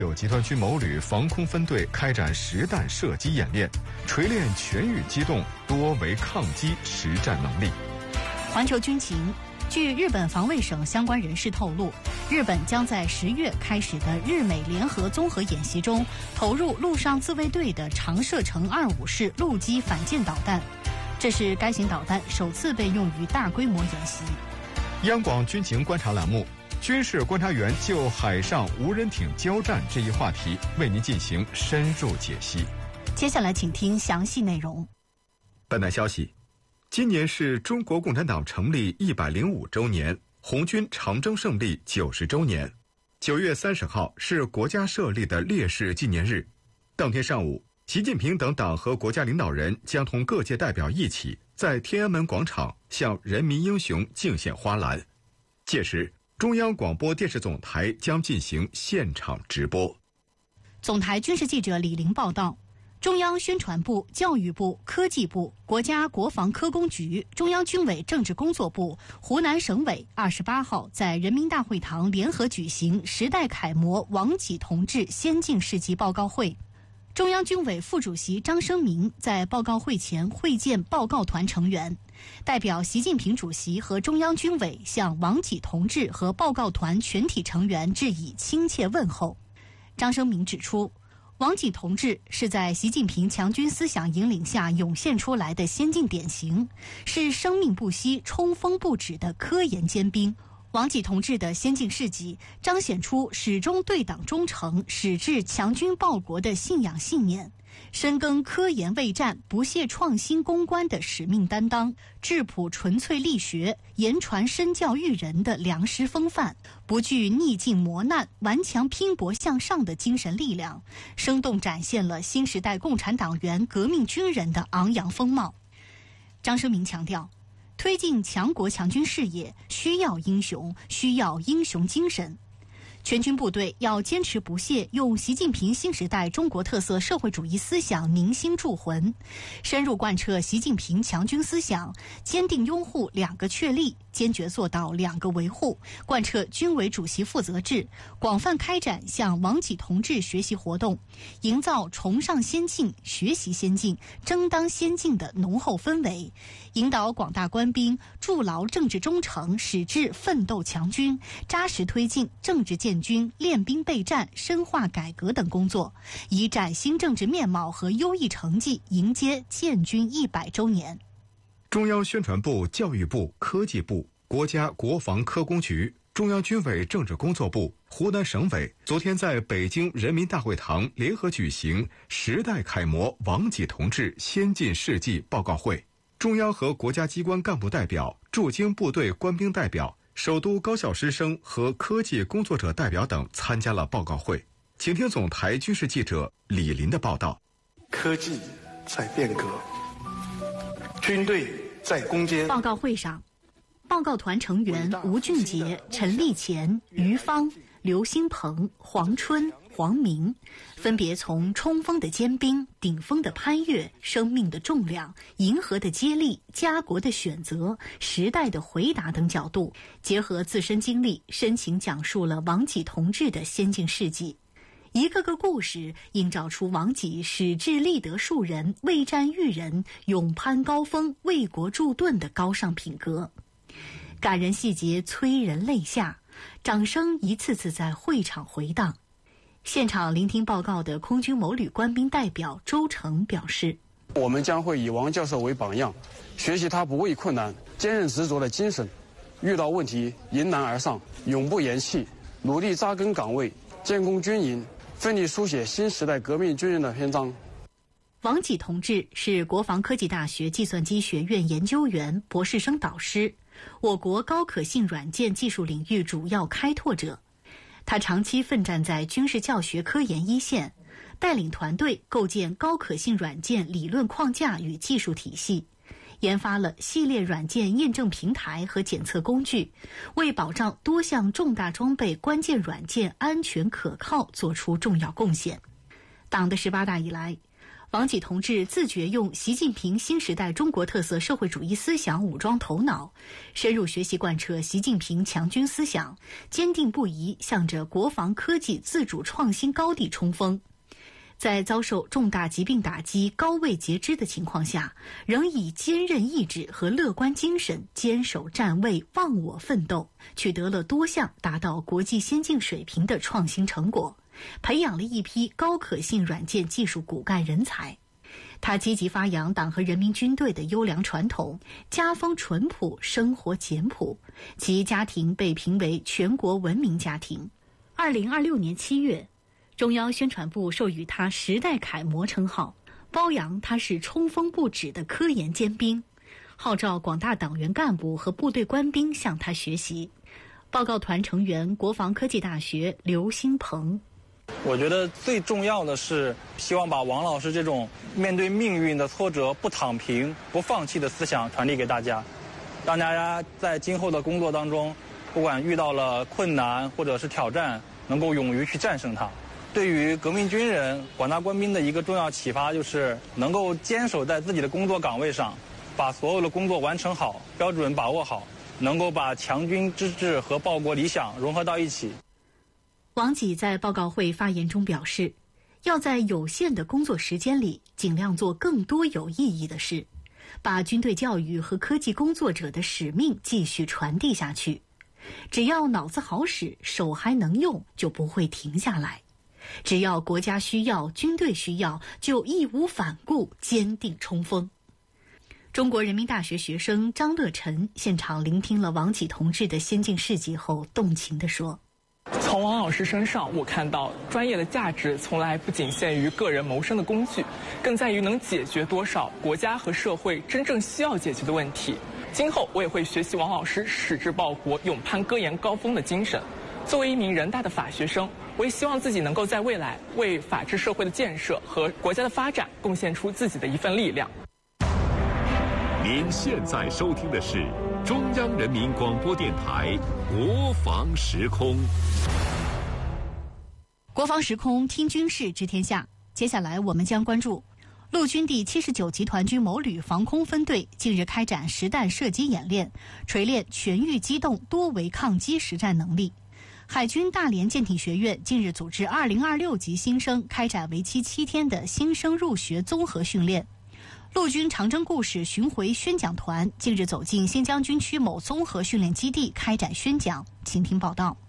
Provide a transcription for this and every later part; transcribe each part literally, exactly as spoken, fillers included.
有集团军某旅防空分队开展实弹射击演练，锤炼全域机动多维抗击实战能力。 环球军情，据日本防卫省相关人士透露，日本将在十月开始的日美联合综合演习中，投入陆上自卫队的长射程二五式陆基反舰导弹，这是该型导弹首次被用于大规模演习。 央广军情观察栏目，军事观察员就海上无人艇交战这一话题为您进行深入解析。 接下来请听详细内容。 本台消息，今年是中国共产党成立一百零五周年，红军长征胜利九十周年。九月三十号是国家设立的烈士纪念日。当天上午，习近平等党和国家领导人将同各界代表一起在天安门广场向人民英雄敬献花篮。届时，中央广播电视总台将进行现场直播。 总台军事记者李玲报道，中央宣传部、教育部、科技部、国家国防科工局、中央军委政治工作部、湖南省委二十八号在人民大会堂联合举行时代楷模王济同志先进事迹报告会。中央军委副主席张生明在报告会前会见报告团成员，代表习近平主席和中央军委向王济同志和报告团全体成员致以亲切问候。张生明指出，王济同志是在习近平强军思想引领下涌现出来的先进典型，是生命不息、冲锋不止的科研尖兵。王济同志的先进事迹彰显出始终对党忠诚、矢志强军报国的信仰信念，深耕科研卫战、不懈创新攻关的使命担当，质朴纯粹力学、言传身教育人的良师风范，不惧逆境磨难、顽强拼搏向上的精神力量，生动展现了新时代共产党员革命军人的昂扬风貌。张生明强调，推进强国强军事业需要英雄，需要英雄精神。全军部队要坚持不懈用习近平新时代中国特色社会主义思想凝心铸魂，深入贯彻习近平强军思想，坚定拥护两个确立，坚决做到两个维护，贯彻军委主席负责制，广泛开展向王济同志学习活动，营造崇尚先进、学习先进、争当先进的浓厚氛围，引导广大官兵筑牢政治忠诚，矢志奋斗强军，扎实推进政治建军、练兵备战、深化改革等工作，以崭新政治面貌和优异成绩迎接建军一百周年。 中央宣传部、教育部、科技部、国家国防科工局、中央军委政治工作部、湖南省委昨天在北京人民大会堂联合举行时代楷模王济同志先进事迹报告会。中央和国家机关干部代表、驻京部队官兵代表、首都高校师生和科技工作者代表等参加了报告会。请听总台军事记者李林的报道。 科技在变革，军队在攻坚。 报告会上，报告团成员吴俊杰、陈立乾、于芳、刘新鹏、黄春、黄明分别从冲锋的坚冰、顶峰的攀越、生命的重量、银河的接力、家国的选择、时代的回答等角度，结合自身经历，深情讲述了王济同志的先进事迹。一个个故事映照出王济矢志立德树人、为战育人、勇攀高峰、为国铸盾的高尚品格。感人细节催人泪下，掌声一次次在会场回荡。现场聆听报告的空军某旅官兵代表周成表示， 我们将会以王教授为榜样，学习他不畏困难、坚韧执着的精神，遇到问题迎难而上，永不言弃，努力扎根岗位，建功军营，奋力书写新时代革命军人的篇章。 王济同志是国防科技大学计算机学院研究员、博士生导师，我国高可信软件技术领域主要开拓者。他长期奋战在军事教学科研一线，带领团队构建高可信软件理论框架与技术体系，研发了系列软件验证平台和检测工具，为保障多项重大装备关键软件安全可靠做出重要贡献。党的十八大以来， 王济同志自觉用习近平新时代中国特色社会主义思想武装头脑，深入学习贯彻习近平强军思想，坚定不移向着国防科技自主创新高地冲锋。在遭受重大疾病打击、高位截肢的情况下，仍以坚韧意志和乐观精神坚守站位、忘我奋斗，取得了多项达到国际先进水平的创新成果，培养了一批高可信软件技术骨干人才。他积极发扬党和人民军队的优良传统，家风淳朴，生活简朴，其家庭被评为全国文明家庭。二零二六年七月，中央宣传部授予他时代楷模称号，褒扬他是冲锋不止的科研尖兵，号召广大党员干部和部队官兵向他学习。报告团成员、国防科技大学刘新鹏。 我觉得最重要的是希望把王老师这种面对命运的挫折不躺平、不放弃的思想传递给大家，让大家在今后的工作当中，不管遇到了困难或者是挑战，能够勇于去战胜它。对于革命军人、广大官兵的一个重要启发就是能够坚守在自己的工作岗位上，把所有的工作完成好，标准把握好，能够把强军之志和报国理想融合到一起。 王济在报告会发言中表示，要在有限的工作时间里尽量做更多有意义的事，把军队教育和科技工作者的使命继续传递下去。只要脑子好使，手还能用，就不会停下来。只要国家需要，军队需要，就义无反顾，坚定冲锋。中国人民大学学生张乐晨现场聆听了王济同志的先进事迹后，动情地说： 从王老师身上，我看到专业的价值从来不仅限于个人谋生的工具，更在于能解决多少国家和社会真正需要解决的问题。今后我也会学习王老师矢志报国、勇攀科研高峰的精神。作为一名人大的法学生，我也希望自己能够在未来为法治社会的建设和国家的发展贡献出自己的一份力量。 您现在收听的是中央人民广播电台国防时空。 国防时空，听军事知天下。接下来我们将关注陆军第七十九集团军某旅防空分队近日开展实弹射击演练，锤炼全域机动多维抗击实战能力。海军大连舰艇学院近日组织二零二六级新生开展为期七天的新生入学综合训练。陆军长征故事巡回宣讲团近日走进新疆军区某综合训练基地开展宣讲，请听报道。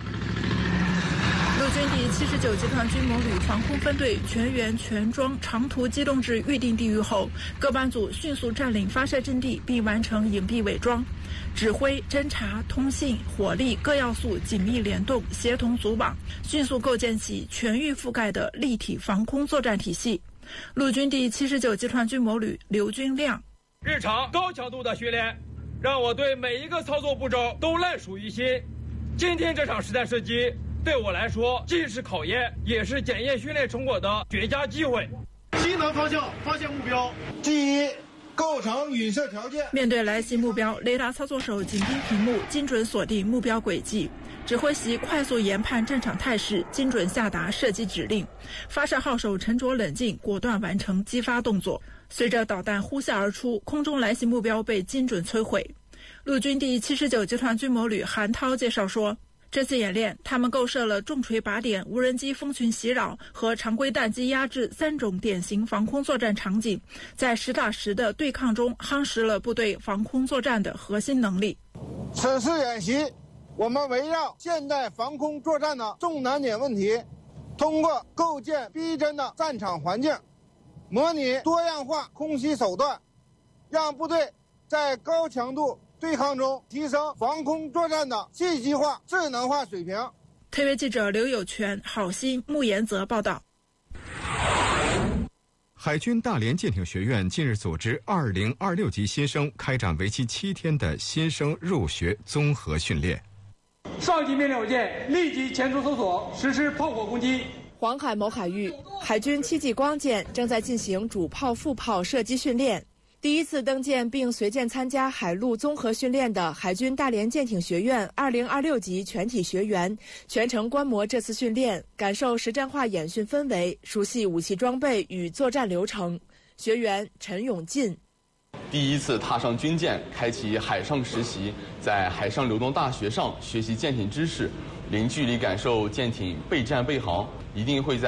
陆军第七十九集团军某旅防空分队全员全装长途机动至预定地域后，各班组迅速占领发射阵地并完成隐蔽伪装，指挥、侦察、通信、火力各要素紧密联动，协同组网，迅速构建起全域覆盖的立体防空作战体系。陆军第七十九集团军某旅刘军亮： 日常高强度的训练，让我对每一个操作步骤都烂熟于心。今天这场实弹射击对我来说既是考验，也是检验训练成果的绝佳机会。 西南方向发现目标，第一构成引射条件。 面对来袭目标，雷达操作手紧盯屏幕，精准锁定目标轨迹。指挥席快速研判战场态势，精准下达射击指令。发射号手沉着冷静，果断完成击发动作。随着导弹呼啸而出，空中来袭目标被精准摧毁。陆军第七十九集团军某旅韩涛介绍说，这次演练，他们构设了重锤靶点、无人机蜂群袭扰和常规弹机压制三种典型防空作战场景，在实打实的对抗中夯实了部队防空作战的核心能力。 此次演习，我们围绕现代防空作战的重难点问题，通过构建逼真的战场环境，模拟多样化空袭手段，让部队在高强度对抗中提升防空作战的信息化、智能化水平。 特约记者刘有全、郝鑫、穆延泽报道。 海军大连舰艇学院近日组织二零二六级新生开展为期七天的新生入学综合训练。 上级命令我舰立即前出搜索，实施炮火攻击。 黄海某海域，海军戚继光舰正在进行主炮、副炮射击训练。 第一次登舰并随舰参加海陆综合训练的海军大连舰艇学院二零二六级全体学员全程观摩这次训练，感受实战化演训氛围，熟悉武器装备与作战流程。学员陈永进： 第一次踏上军舰，开启海上实习，在海上流动大学上学习舰艇知识，零距离感受舰艇备战备航，一定会在